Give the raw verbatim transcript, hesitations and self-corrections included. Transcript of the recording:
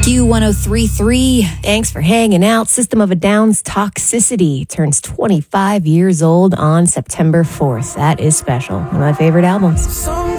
Q one oh three point three. Thanks for hanging out. System of a Down's Toxicity turns twenty-five years old on September fourth. That is special. One of my favorite albums.